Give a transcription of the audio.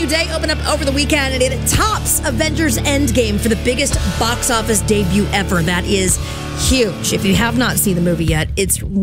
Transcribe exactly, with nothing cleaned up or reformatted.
new day opened up over the weekend, and it tops Avengers Endgame for the biggest box office debut ever. That is huge. If you have not seen the movie yet, it's